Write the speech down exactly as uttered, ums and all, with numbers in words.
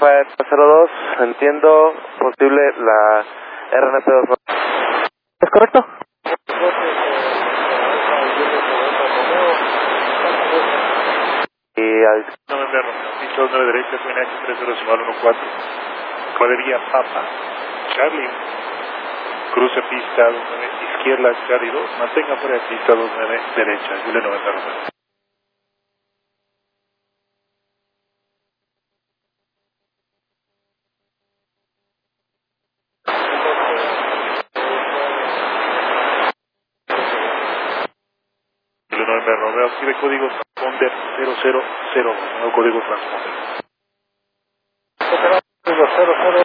Rafael cero dos, entiendo, posible la R N P dos. ¿Es correcto? Y al November Romeo, pista dos nueve derecha, Twin H tres cero decimal uno cuatro, Clavería Papa, Charlie, cruce pista dos nueve izquierda, Charlie dos, mantenga fuera de pista dos nueve derecha, Julio November Romeo. Julio November Romeo, active código transponder cero cero cero dos, nuevo código transponder. cero cero